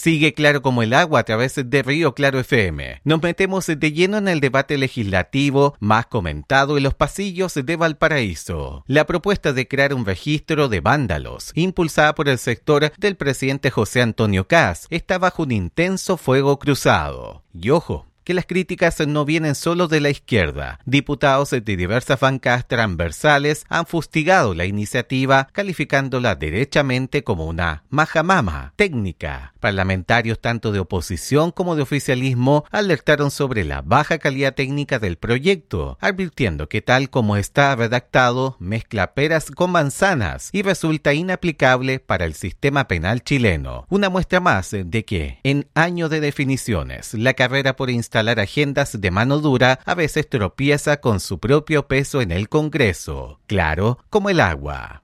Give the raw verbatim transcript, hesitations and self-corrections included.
Sigue claro como el agua a través de Río Claro F M. Nos metemos de lleno en el debate legislativo más comentado en los pasillos de Valparaíso. La propuesta de crear un registro de vándalos, impulsada por el sector del presidente José Antonio Kast, está bajo un intenso fuego cruzado. Y ojo, que las críticas no vienen solo de la izquierda. Diputados de diversas bancas transversales han fustigado la iniciativa, calificándola derechamente como una majamama técnica. Parlamentarios tanto de oposición como de oficialismo alertaron sobre la baja calidad técnica del proyecto, advirtiendo que tal como está redactado, mezcla peras con manzanas y resulta inaplicable para el sistema penal chileno. Una muestra más de que, en año de definiciones, la carrera por instalar agendas de mano dura a veces tropieza con su propio peso en el Congreso, claro como el agua.